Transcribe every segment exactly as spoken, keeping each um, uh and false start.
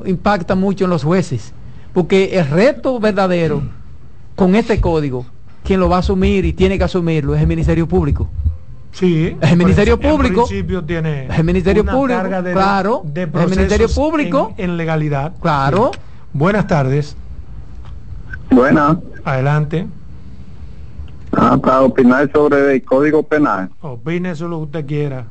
no impacta mucho en los jueces, porque el reto verdadero con este código, quien lo va a asumir y tiene que asumirlo es el Ministerio Público. Sí, el Ministerio en Público principio tiene el Ministerio una Público, carga de, claro, de el Ministerio Público en, en legalidad. Claro. Sí. Buenas tardes. Buenas. Adelante. Ah, para opinar sobre el Código Penal. Opine eso lo que usted quiera.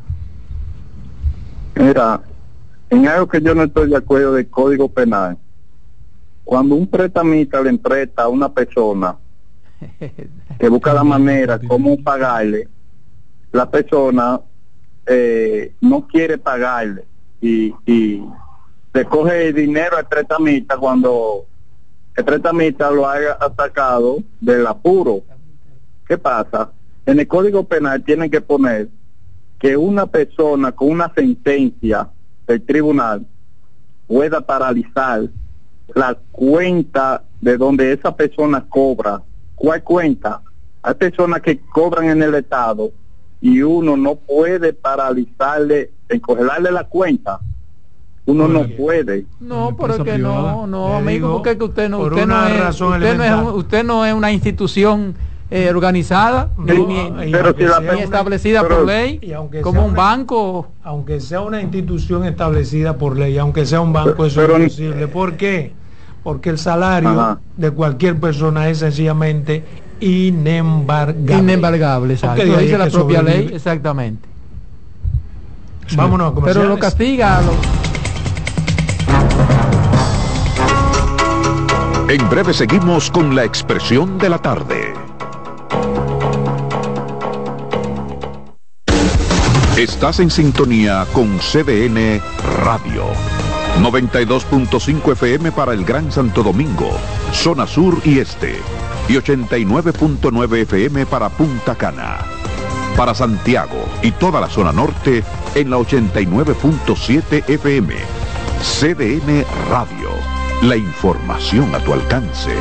Mira, en algo que yo no estoy de acuerdo del Código Penal, cuando un prestamista le presta a una persona que busca la manera cómo pagarle, la persona eh, no quiere pagarle y, y le coge el dinero al prestamista cuando el prestamista lo haya atacado del apuro. ¿Qué pasa? En el Código Penal tienen que poner que una persona con una sentencia del tribunal pueda paralizar la cuenta de donde esa persona cobra. ¿Cuál cuenta? Hay personas que cobran en el Estado y uno no puede paralizarle, congelarle la cuenta. Uno no puede. No, porque no, no, amigo, porque que usted no, por usted una no es, razón usted no es, elemental. usted no es una institución eh, organizada, No, ni, y pero aunque si la sea ni una- establecida pero- por ley, y aunque como sea un una- banco. Aunque sea una institución establecida por ley, aunque sea un banco, eso Pero- es imposible. ¿Por qué? Porque el salario Ajá. de cualquier persona es sencillamente inembargable. Inembargable, exacto. Porque de Lo ahí dice es la que propia sobrevive. ley, exactamente. Vámonos a Pero comerciales. lo castiga a los... En breve seguimos con la expresión de la tarde. Estás en sintonía con C D N Radio. noventa y dos punto cinco F M para el Gran Santo Domingo, zona sur y este. Y ochenta y nueve punto nueve F M para Punta Cana. Para Santiago y toda la zona norte en la ochenta y nueve punto siete F M. C D N Radio. La información a tu alcance.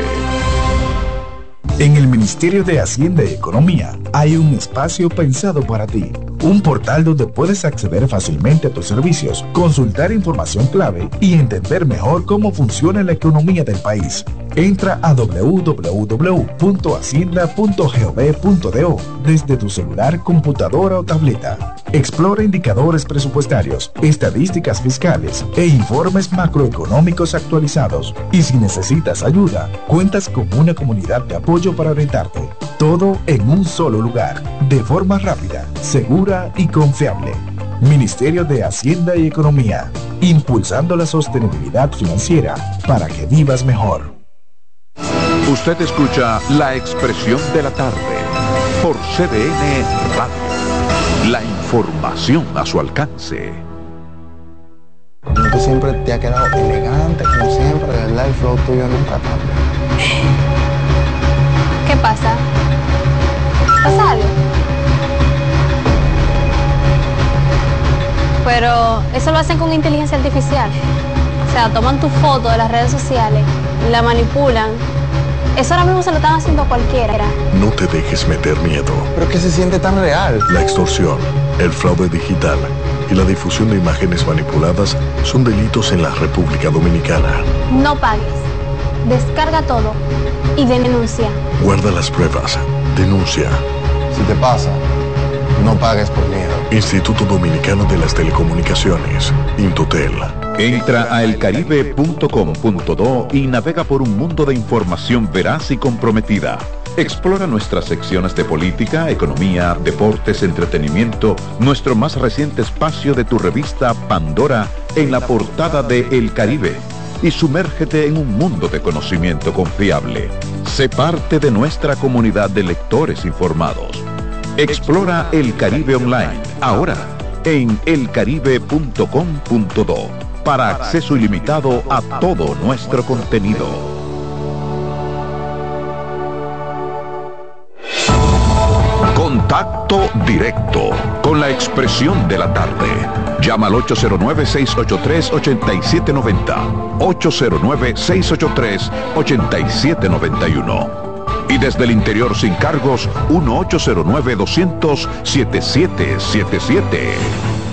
En el Ministerio de Hacienda y Economía hay un espacio pensado para ti. Un portal donde puedes acceder fácilmente a tus servicios, consultar información clave y entender mejor cómo funciona la economía del país. Entra a doble u doble u doble u punto hacienda punto gov punto do desde tu celular, computadora o tableta. Explora indicadores presupuestarios, estadísticas fiscales e informes macroeconómicos actualizados. Y si necesitas ayuda, cuentas con una comunidad de apoyo para orientarte. Todo en un solo lugar, de forma rápida, segura y confiable. Ministerio de Hacienda y Economía, impulsando la sostenibilidad financiera para que vivas mejor. Usted escucha la expresión de la tarde por C D N Radio. La información a su alcance. Tú siempre te ha quedado elegante, como siempre, de verdad, el flow tuyo nunca cambia. ¿Qué pasa? ¿Pasa algo? Pero eso lo hacen con inteligencia artificial. O sea, toman tu foto de las redes sociales, la manipulan. Eso ahora mismo se lo están haciendo a cualquiera. No te dejes meter miedo. ¿Pero qué se siente tan real? La extorsión, el fraude digital y la difusión de imágenes manipuladas son delitos en la República Dominicana. No pagues. Descarga todo y denuncia. Guarda las pruebas. Denuncia. Si te pasa, no pagues por miedo. Instituto Dominicano de las Telecomunicaciones, Intotel. Entra a elcaribe punto com punto do y navega por un mundo de información veraz y comprometida. Explora nuestras secciones de política, economía, deportes, entretenimiento, nuestro más reciente espacio de tu revista Pandora en la portada de El Caribe. Y sumérgete en un mundo de conocimiento confiable. Sé parte de nuestra comunidad de lectores informados. Explora El Caribe Online, ahora en elcaribe punto com punto do, para acceso ilimitado a todo nuestro contenido. Contacto directo con la expresión de la tarde. Llama al ocho cero nueve, seis ocho tres, ocho siete nueve cero, ocho cero nueve, seis ocho tres, ocho siete nueve uno. Y desde el interior sin cargos, uno ocho cero nueve, dos cero cero, siete siete siete siete.